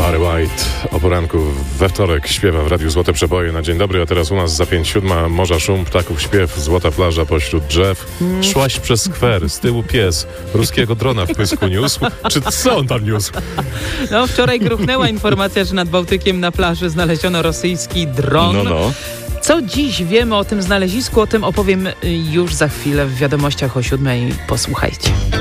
Barry White o poranku we wtorek śpiewa w Radiu Złote Przeboje na dzień dobry, a teraz u nas za 5:07 morza szum, ptaków śpiew, złota plaża pośród drzew. Szłaś przez skwer, z tyłu pies, ruskiego drona w pysku niósł. Czy co on tam niósł? No, wczoraj gruchnęła informacja, że nad Bałtykiem na plaży znaleziono rosyjski dron. Co dziś wiemy o tym znalezisku? O tym opowiem już za chwilę w wiadomościach o 7:00. Posłuchajcie.